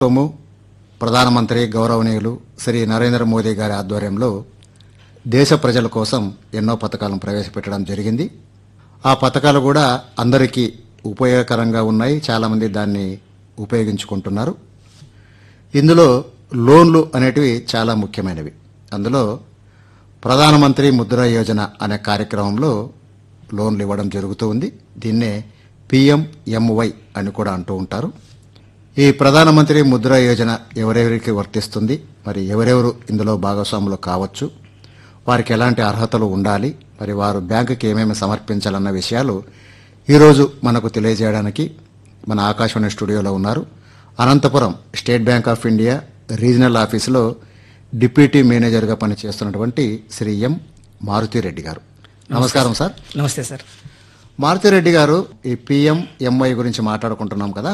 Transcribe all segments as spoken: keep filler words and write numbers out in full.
ప్రభుత్వము ప్రధానమంత్రి గౌరవనీయులు శ్రీ నరేంద్ర మోదీ గారి ఆధ్వర్యంలో దేశ ప్రజల కోసం ఎన్నో పథకాలను ప్రవేశపెట్టడం జరిగింది. ఆ పథకాలు కూడా అందరికీ ఉపయోగకరంగా ఉన్నాయి. చాలామంది దాన్ని ఉపయోగించుకుంటున్నారు. ఇందులో లోన్లు అనేటివి చాలా ముఖ్యమైనవి. అందులో ప్రధానమంత్రి ముద్రా యోజన అనే కార్యక్రమంలో లోన్లు ఇవ్వడం జరుగుతూ ఉంది. దీన్నే పిఎంఎంవై అని కూడా అంటూ ఉంటారు. ఈ ప్రధానమంత్రి ముద్రా యోజన ఎవరెవరికి వర్తిస్తుంది, మరి ఎవరెవరు ఇందులో భాగస్వాములు కావచ్చు, వారికి ఎలాంటి అర్హతలు ఉండాలి, మరి వారు బ్యాంకుకి ఏమేమి సమర్పించాలన్న విషయాలు ఈరోజు మనకు తెలియజేయడానికి మన ఆకాశవాణి స్టూడియోలో ఉన్నారు Anantapuram state bank of India regional ఆఫీసులో డిప్యూటీ మేనేజర్గా పనిచేస్తున్నటువంటి శ్రీ ఎం మారుతిరెడ్డి గారు. నమస్కారం సార్. నమస్తే సార్. మారుతిరెడ్డి గారు, ఈ పిఎంఎంవై గురించి మాట్లాడుకుంటున్నాం కదా,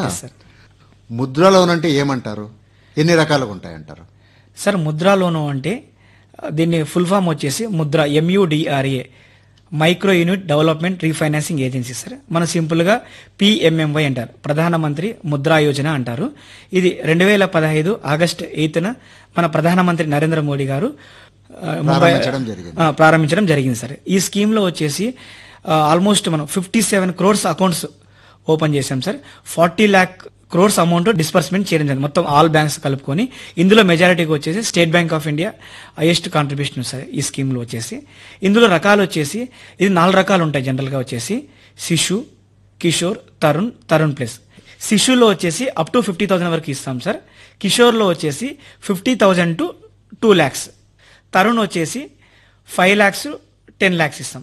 ముద్రా లోన్ అంటే ఏమంటారు, ఎన్ని రకాలుగా ఉంటాయంటారు? సార్, ముద్రా లోను అంటే దీన్ని ఫుల్ ఫామ్ వచ్చేసి Mudra ఎంయూడిఆర్ఏ micro unit development refinancing agency sir. మనం సింపుల్గా పిఎంఎంవై అంటారు, ప్రధానమంత్రి ముద్రా యోజన అంటారు. ఇది రెండు వేల పదహైదు ఆగస్టు ఎయిత్న మన ప్రధానమంత్రి నరేంద్ర మోడీ గారు ముంబై ప్రారంభించడం జరిగింది సార్. ఈ స్కీమ్లో వచ్చేసి ఆల్మోస్ట్ మనం fifty seven crores accounts open చేశాం sir. Forty lakh crores amount disbursement చేయడం జరిగింది, మొత్తం ఆల్ బ్యాంక్స్ కలుపుకొని. ఇందులో మెజారిటీకి వచ్చేసి state bank of India highest contribution sir ఈ స్కీమ్లో వచ్చేసి. ఇందులో రకాలు వచ్చేసి ఇది నాలుగు రకాలు ఉంటాయి జనరల్గా వచ్చేసి శిశు, కిషోర్, తరుణ్, తరుణ్ ప్లస్. శిశులో వచ్చేసి అప్ టు ఫిఫ్టీ థౌసండ్ వరకు ఇస్తాం సార్. కిషోర్లో వచ్చేసి fifty thousand to two lakhs. Tarun వచ్చేసి ఫైవ్ ల్యాక్స్ టెన్ ల్యాక్స్ ఇస్తాం.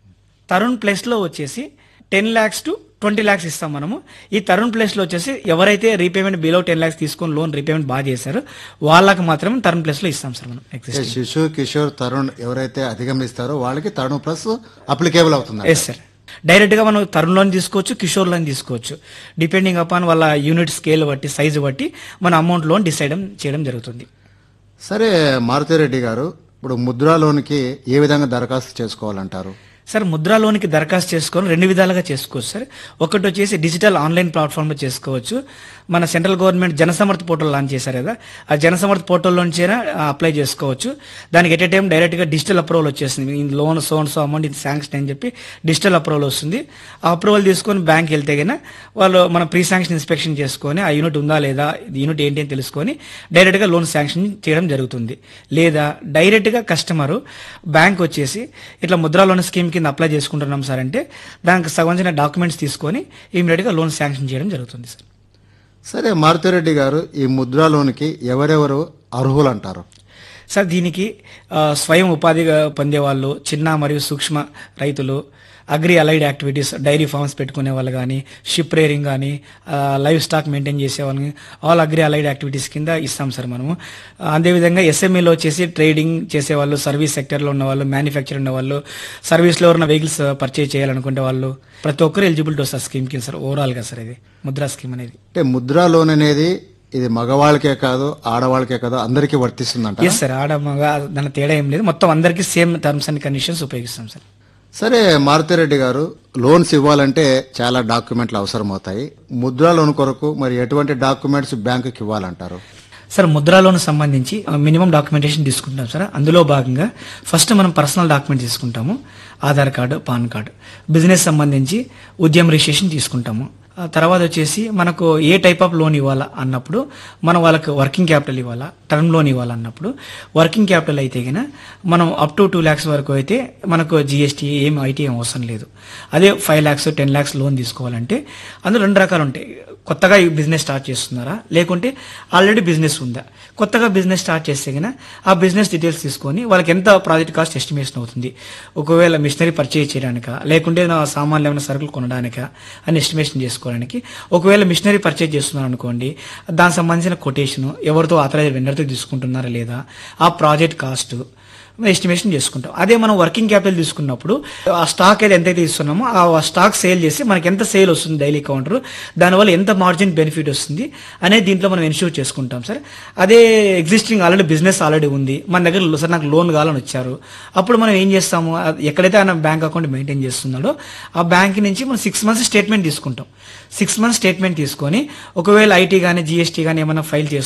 తరుణ్ ప్లస్లో వచ్చేసి ten lakhs to twenty lakhs ఇస్తాం మనము. ఈ తరుణ్ ప్లస్లో వచ్చేసి ఎవరైతే రీపేమెంట్ బిలో టెన్ ల్యాక్స్ తీసుకొని లోన్ రీపేమెంట్ బాగా చేశారో వాళ్ళకి మాత్రమే తరుణ్ ప్లస్లో ఇస్తాం సార్ మనం. శిశు, కిషోర్, తరుణ్ ఎవరైతే అధిగమిస్తారో వాళ్ళకి తరుణ్ ప్లస్ అప్లికేబుల్ అవుతుంది. Yes sir. డైరెక్ట్గా మనం తరుణ్ లోన్ తీసుకోవచ్చు, కిషోర్ లోన్ తీసుకోవచ్చు. డిపెండింగ్ అపాన్ వాళ్ళ యూనిట్ స్కేల్ బట్టి, సైజు బట్టి మన అమౌంట్ లోన్ డిసైడ్ చేయడం జరుగుతుంది. సరే మారుతిరెడ్డి గారు, ఇప్పుడు ముద్రా లోన్కి ఏ విధంగా దరఖాస్తు చేసుకోవాలంటారు? సార్, ముద్రా లోన్కి దరఖాస్తు చేసుకొని రెండు విధాలుగా చేసుకోవచ్చు సార్. ఒకటి వచ్చేసి డిజిటల్ ఆన్లైన్ ప్లాట్ఫామ్లో చేసుకోవచ్చు. మన central government Jansamarth portal launch చేశారు కదా, ఆ జనసమర్థ్ పోర్టల్లోంచైనా అప్లై చేసుకోవచ్చు. దానికి ఎట్ ఏ టైం డైరెక్ట్గా డిజిటల్ అప్రూవల్ వచ్చేస్తుంది. ఈ లోన్ సోన్ సో అమౌంట్ ఇది శాంక్షన్ అని చెప్పి డిజిటల్ అప్రూవల్ వస్తుంది. ఆ అప్రూవల్ తీసుకొని బ్యాంక్ వెళ్తే కన్నా వాళ్ళు మన ప్రీ శాంక్షన్ ఇన్స్పెక్షన్ చేసుకొని ఆ యూనిట్ ఉందా లేదా, యూనిట్ ఏంటి అని తెలుసుకొని డైరెక్ట్గా లోన్ శాంక్షన్ చేయడం జరుగుతుంది. లేదా డైరెక్ట్గా కస్టమరు బ్యాంక్ వచ్చేసి ఇట్లా ముద్రా లోన్ స్కీమ్ కింద అప్లై చేసుకుంటున్నాం సార్ అంటే దానికి సంబంధించిన డాక్యుమెంట్స్ తీసుకొని ఇమీడియట్గా లోన్ శాంక్షన్ చేయడం జరుగుతుంది సార్. సరే మారుతిరెడ్డి గారు, ఈ ముద్రా లోన్కి ఎవరెవరు అర్హులు అంటారు? సార్, దీనికి స్వయం ఉపాధిగా పొందేవాళ్ళు, చిన్న మరియు సూక్ష్మ రైతులు, agri allied activities dairy farms పెట్టుకునే వాళ్ళు కానీ, షిప్ రేరింగ్ కానీ, లైవ్ స్టాక్ మెయింటైన్ చేసే వాళ్ళని ఆల్ అగ్రి అలైడ్ యాక్టివిటీస్ కింద ఇస్తాం సార్ మనము. అదేవిధంగా ఎస్ఎంఈలో వచ్చేసి ట్రేడింగ్ చేసేవాళ్ళు, సర్వీస్ సెక్టర్లో ఉన్నవాళ్ళు, మ్యానుఫ్యాక్చర్ ఉన్నవాళ్ళు, సర్వీస్లో ఉన్న వెహికల్స్ పర్చేజ్ చేయాలనుకునే వాళ్ళు, ప్రతి ఒక్కరు ఎలిజిబుల్ టు సార్ స్కీమ్ కింద సార్. ఓవరాల్గా సార్ ఇది ముద్రా స్కీమ్ అనేది. అంటే ముద్రా లోన్ అనేది ఇది మగవాళ్ళకే కాదు ఆడవాళ్ళకే కాదు అందరికీ వర్తిస్తుందంట? ఎస్ సార్, ఆడ మగ దాని తేడా ఏం లేదు, మొత్తం అందరికీ సేమ్ టర్మ్స్ అండ్ కండిషన్స్ ఉపయోగిస్తాం సార్. సరే మారుతిరెడ్డి గారు, లోన్స్ ఇవ్వాలంటే చాలా డాక్యుమెంట్లు అవసరం అవుతాయి. ముద్రా లోన్ కొరకు మరి ఎటువంటి డాక్యుమెంట్స్ బ్యాంకుకి ఇవ్వాలంటారు? సార్, ముద్రా లోన్ సంబంధించి మినిమం డాక్యుమెంటేషన్ తీసుకుంటాం సార్. అందులో భాగంగా ఫస్ట్ మనం పర్సనల్ డాక్యుమెంట్ తీసుకుంటాము, Aadhaar card, pan card. Business సంబంధించి ఉద్యమ రిజిస్ట్రేషన్ తీసుకుంటాము. తర్వాత వచ్చేసి మనకు ఏ టైప్ ఆఫ్ లోన్ ఇవ్వాలా అన్నప్పుడు మనం వాళ్ళకి వర్కింగ్ క్యాపిటల్ ఇవ్వాలా, టర్మ్ లోన్ ఇవ్వాలన్నప్పుడు వర్కింగ్ క్యాపిటల్ అయితే కన్నా మనం అప్ టు టూ ల్యాక్స్ వరకు అయితే మనకు జిఎస్టీ ఏం ఐటీ ఏం అవసరం లేదు. అదే five lakhs ten lakhs loan తీసుకోవాలంటే అందులో రెండు రకాలు ఉంటాయి. కొత్తగా ఈ బిజినెస్ స్టార్ట్ చేస్తున్నారా, లేకుంటే ఆల్రెడీ బిజినెస్ ఉందా. కొత్తగా బిజినెస్ స్టార్ట్ చేస్తే కన్నా ఆ బిజినెస్ డీటెయిల్స్ తీసుకొని వాళ్ళకి ఎంత ప్రాజెక్ట్ కాస్ట్ ఎస్టిమేషన్ అవుతుంది, ఒకవేళ మిషనరీ పర్చేజ్ చేయడానికా లేకుంటే నా సామాన్లు ఏమైనా సరుకులు కొనడానికా అని ఎస్టిమేషన్ చేసుకోవడానికి. ఒకవేళ మిషనరీ పర్చేజ్ చేస్తున్నారు అనుకోండి, దానికి సంబంధించిన కొటేషన్, ఎవరితో ఆథరైజ్ వెండర్తో తీసుకుంటున్నారా లేదా, ఆ ప్రాజెక్ట్ కాస్ట్, ఎస్టిమేషన్ చేసుకుంటాం. అదే మనం వర్కింగ్ క్యాపిటల్ తీసుకున్నప్పుడు ఆ స్టాక్ అయితే ఎంతైతే ఇస్తున్నామో ఆ స్టాక్ సేల్ చేసి మనకి ఎంత సేల్ వస్తుంది డైలీ కౌంటర్, దానివల్ల ఎంత మార్జిన్ బెనిఫిట్ వస్తుంది అనేది దీంట్లో మనం ఎన్ష్యూర్ చేసుకుంటాం సార్. అదే ఎగ్జిస్టింగ్ ఆల్రెడీ బిజినెస్ ఆల్రెడీ ఉంది, మన దగ్గర సార్ నాకు లోన్ కావాలని వచ్చారు, అప్పుడు మనం ఏం చేస్తాము, ఎక్కడైతే ఆయన బ్యాంక్ అకౌంట్ మెయింటైన్ చేస్తున్నాడో ఆ బ్యాంక్ నుంచి మనం సిక్స్ మంత్స్ స్టేట్మెంట్ తీసుకుంటాం. సిక్స్ మంత్స్ స్టేట్మెంట్ తీసుకొని ఒకవేళ ఐటీ కానీ జిఎస్టీ కానీ ఏమైనా ఫైల్